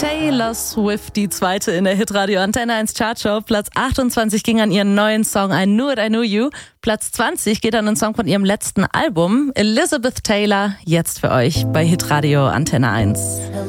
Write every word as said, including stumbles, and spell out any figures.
Taylor Swift, die zweite in der Hitradio Antenne eins Chartshow. Platz achtundzwanzig ging an ihren neuen Song I Knew It, I Knew You. Platz zwanzig geht an einen Song von ihrem letzten Album. Elizabeth Taylor, jetzt für euch bei Hitradio Antenne eins.